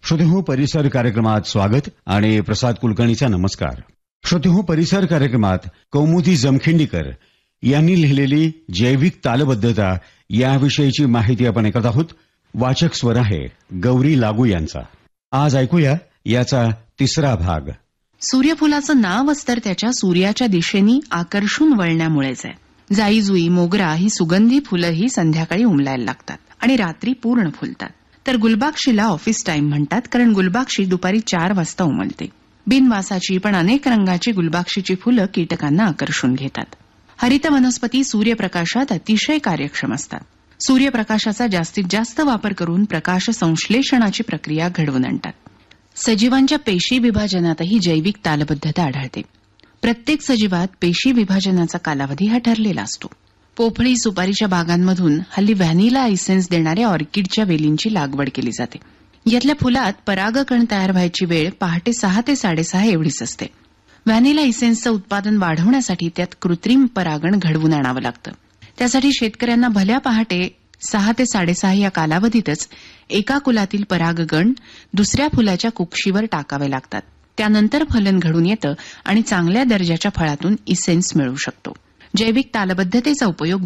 श्रोतेहो, परिसर कार्यक्रमात स्वागत आणि प्रसाद कुलकर्णीचा नमस्कार. श्रोतेहो, परिसर कार्यक्रमात कौमुदी जमखिंडीकर यांनी लिहिलेली जैविक तालबद्धता याविषयीची माहिती आपण ऐकत आहोत. वाचक स्वर आहे गौरी लागू यांचा. आज ऐकूया याचा तिसरा भाग. सूर्यफुलाचं नावच तर त्याच्या सूर्याच्या दिशेने आकर्षून वळण्यामुळेच आहे. जाईजुई, मोगरा ही सुगंधी फुलंही संध्याकाळी उमलायला लागतात आणि रात्री पूर्ण फुलतात. तर गुलबाक्षीला ऑफिस टाइम म्हणतात, कारण गुलबाक्षी दुपारी 4 वाजता उमलते. बिनवासाची पण अनेक रंगाची गुलबाक्षीची फुलं कीटकांना आकर्षून घेतात. हरित वनस्पती सूर्यप्रकाशात अतिशय कार्यक्षम असतात. सूर्यप्रकाशाचा जास्तीत जास्त वापर करून प्रकाश संश्लेषणाची प्रक्रिया घडवून आणतात. सजीवांच्या पेशी विभाजनातही जैविक तालबद्धता आढळते. प्रत्येक सजीवात पेशी विभाजनाचा कालावधी हा ठरलेला असतो. पोफळी, सुपारीच्या बागांमधून हल्ली व्हॅनिला इसेन्स देणाऱ्या ऑर्किडच्या वेलींची लागवड केली जाते. यातल्या फुलात परागकण तयार व्हायची वेळ पहाटे 6 ते 6:30 एवढीच असते. व्हॅनिला इसेन्सचं उत्पादन वाढवण्यासाठी त्यात कृत्रिम परागण घडवून आणावं लागतं. त्यासाठी शेतकऱ्यांना भल्या पहाटे 6 ते 6:30 या कालावधीतच एका कुलातील परागगण दुसऱ्या फुलाच्या कुक्षीवर टाकावे लागतात. त्यानंतर फलन घडून येतं आणि चांगल्या दर्जाच्या फळातून इसेन्स मिळू शकतो. जैविक तालबद्धतेचा उपयोग